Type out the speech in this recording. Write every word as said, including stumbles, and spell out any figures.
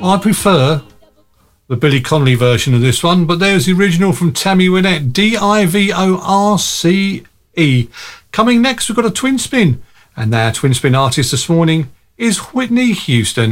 I prefer the Billy Connolly version of this one, but there's the original from Tammy Wynette, D I V O R C E. Coming next, we've got a twin spin, and our twin spin artist this morning is Whitney Houston.